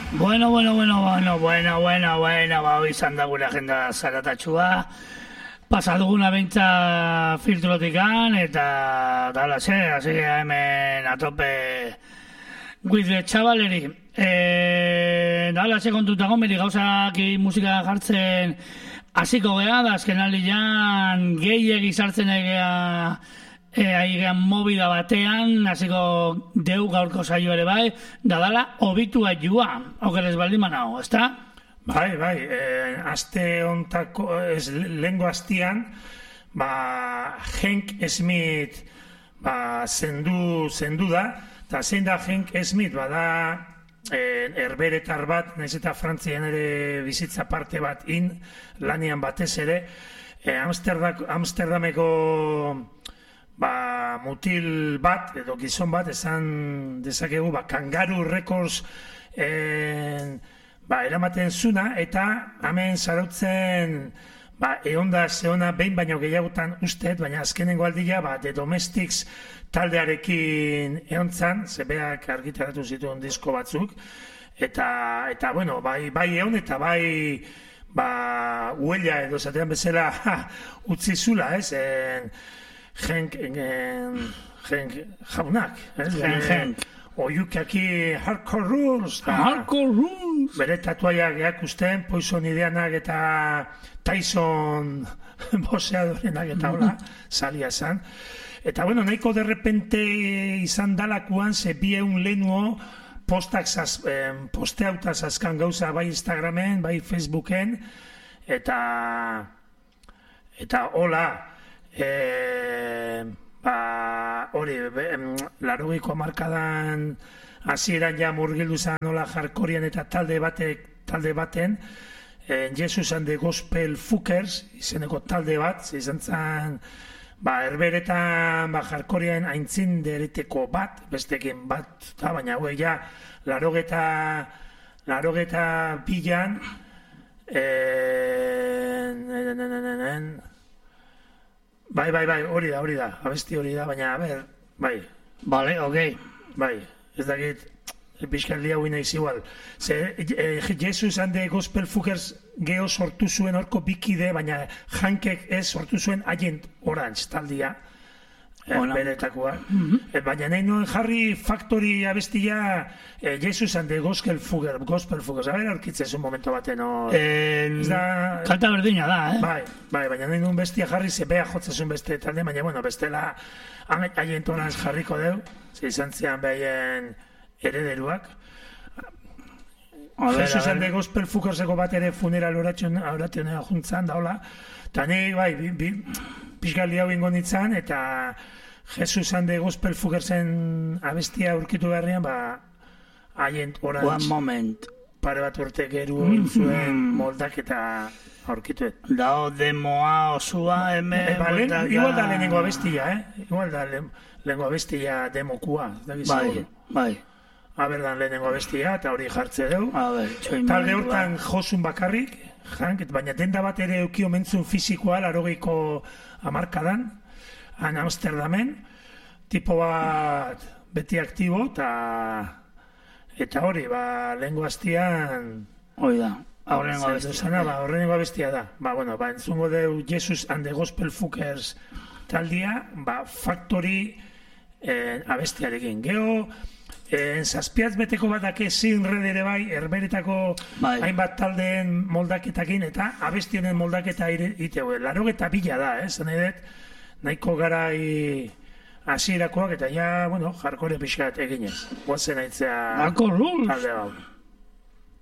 Hoi izan da gure agenda zaratatxua. Pasaduguna beintza filtrotikan, eta dala ze, así que hemen a tope with the chavaleri. Dala ze kontutago, beti gauzak musika jartzen hasiko geha, da azken aldian gehiegi sartzen egea aigean mobida batean, hasiko deu gaurko saio ere bai, da dala obitua joa, okeres baldin manao, ezta? Bai, aste ontako, lehengo astian, Hank Smith zendu da, eta zein da Hank Smith, da herberetar bat, nahiz eta Frantzian ere bizitza parte bat lanian batez ere, Amsterdameko mutil bat, edo gizon bat, esan dezakegu, Kangaroo Records eramaten zuna, eta hemen zarautzen eonda zeona behin baino gehiagotan usteet, baina azkenengo aldia The Domestics taldearekin eontzan, zebeak argitaratu zituen disko batzuk, eta bueno, bai eon eta bai huella edo zatean bezala utzi zula, ez? Hank jaunak, Hank oiukaki Hardcore Rules, bere tatuaiak eakusten, Poison Ideanak eta Tyson boxeadorenak eta hola, salia zan. Eta bueno, nahiko derrepente izan dalakuan, ze bieun lehenuo posteauta zazkan gauza bai Instagramen, bai Facebooken, eta hola, hori, larugiko hamarkadan hasieran ja murgildu zen hola jarkorian eta talde baten, Jesus and the Gospel Fuckers izeneko talde bat, izan zen herberetan jarkorian aintzin dereteko bat, bestekin bat, baina hau ja larogeta bilan Bai, hori da, abesti hori da, baina, bai. Bale, okei. Bai, ez dakit, pixkaldi hau inaiz igual. Jesus and the Gospel Fuckers geho sortu zuen orko bikide, baina Hankek ez sortu zuen Agent Orange taldia, beretakoa. Baina nahi nuen jarri Factory abestia Jesus and the Gospel Fuckers. A ver, orkitzez un momento baten. Kalta berdina da, Bai, baina nahi nuen bestia jarri zebea jotzezun beste talde, baina, bueno, bestela Agent Orange jarriko deu, izan zian behien herederuak. Jesus and the Gospel Fuckerseko bat ere funeral orationea juntzan, da hola. Eta nahi, bai, pixkaldi hau ingo nintzen, eta Jesus and the Gospel Fuckersen abestia aurkitu beharrian, Agent Orange. One moment. Pare bat urte geru zuen moldak eta aurkituet. Dao demoa osua hemen moldak. Igual da lehenengo abestia, Igual da lehenengo abestia demokua. Bai. Aberdan lehenengo abestia eta hori jartze deu. Talde hortan josun bakarrik, baina denda bat ere eukio mentzun fizikoa, 80ko hamarkadan, Amsterdamen, tipo bat beti aktibo, eta hori, lehenengo astian... Hori da, horrengo abestia da. Entzungo deu Jesus and the Gospel Fuckers taldia, Factory abestiarekin. Geho, zazpiaz beteko bat dake zin ere bai, herberetako hainbat taldeen moldaketakin, eta abestionen moldaketa iteu. 82 da, zan edet, nahiko garai hasierakoak, eta ja, jarkore pixkat eginez. Guazen aitzea talde hau.